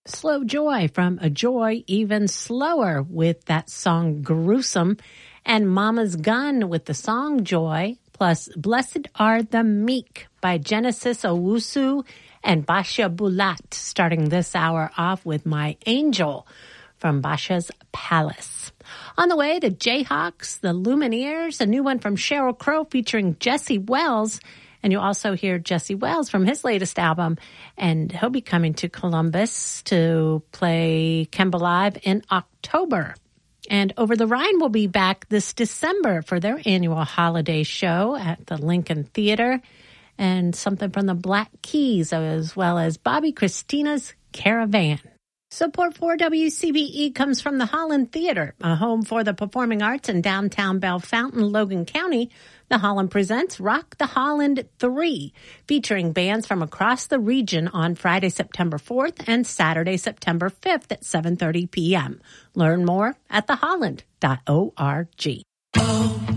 Slow Joy from A Joy Even Slower with that song Gruesome, and Mama's Gun with the song Joy, plus Blessed Are the Meek by Genesis Owusu and Basha Bulat, starting this hour off with My Angel from Basha's Palace. On the way, the Jayhawks, the Lumineers, a new one from Sheryl Crow featuring Jesse Wells. And you'll also hear Jesse Wells from his latest album, and he'll be coming to Columbus to play Kemba Live in October. And Over the Rhine will be back this December for their annual holiday show at the Lincoln Theater, and something from the Black Keys, as well as Bobby Christina's Caravan. Support for WCBE comes from the Holland Theater, a home for the performing arts in downtown Bellefontaine, Logan County. The Holland presents Rock the Holland 3, featuring bands from across the region on Friday, September 4th and Saturday, September 5th at 7:30 p.m. Learn more at theholland.org.